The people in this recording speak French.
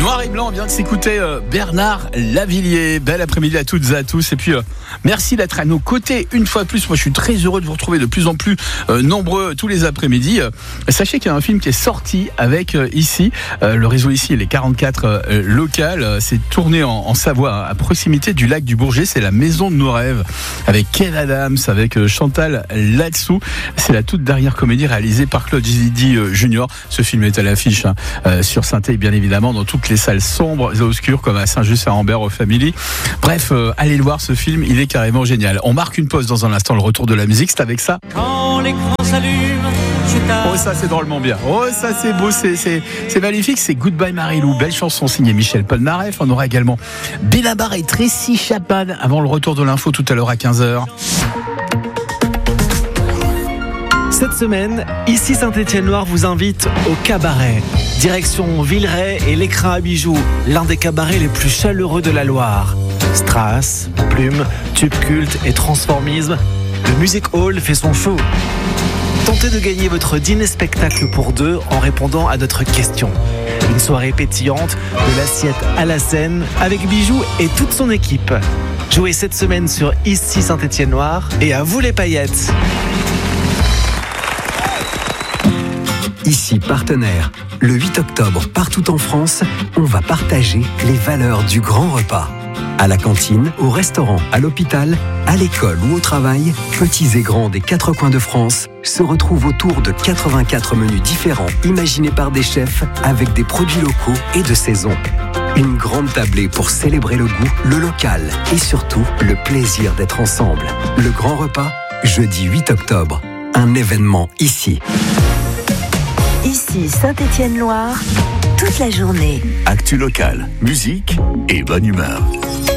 Noir et blanc, vient de s'écouter Bernard Lavilliers. Bel après-midi à toutes et à tous. Et puis, merci d'être à nos côtés une fois de plus. Moi, je suis très heureux de vous retrouver de plus en plus nombreux tous les après-midi. Sachez qu'il y a un film qui est sorti avec ici, le réseau ici, les 44 locales. C'est tourné en Savoie, à proximité du lac du Bourget. C'est La Maison de nos rêves, avec Kev Adams, avec Chantal Latsou. C'est la toute dernière comédie réalisée par Claude Zidi Junior. Ce film est à l'affiche sur Saint-Étienne, bien évidemment, dans toutes les salles sombres et obscures, comme à Saint-Just, à Ambert, au Family. Bref, allez le voir, ce film, il est carrément génial. On marque une pause dans un instant, le retour de la musique, c'est avec ça. Quand l'écran s'allume, Oh, ça c'est drôlement bien. Oh, ça c'est beau, c'est magnifique. C'est Goodbye Marilou, belle chanson signée Michel Polnareff. On aura également Benabar et Tracy Chapman avant le retour de l'info tout à l'heure à 15h. Cette semaine, ici Saint-Étienne-Loire vous invite au cabaret. Direction Villeray et l'Écrin à bijoux, l'un des cabarets les plus chaleureux de la Loire. Strass, plume, tube culte et transformisme, le Music Hall fait son show. Tentez de gagner votre dîner-spectacle pour deux en répondant à notre question. Une soirée pétillante, de l'assiette à la scène, avec Bijoux et toute son équipe. Jouez cette semaine sur Ici Saint-Étienne-Loire et à vous les paillettes. Ici partenaire. Le 8 octobre, partout en France, on va partager les valeurs du grand repas. À la cantine, au restaurant, à l'hôpital, à l'école ou au travail, petits et grands des 4 coins de France se retrouvent autour de 84 menus différents imaginés par des chefs avec des produits locaux et de saison. Une grande tablée pour célébrer le goût, le local et surtout le plaisir d'être ensemble. Le grand repas, jeudi 8 octobre. Un événement ici. Ici Saint-Étienne-Loire, toute la journée. Actu locale, musique et bonne humeur.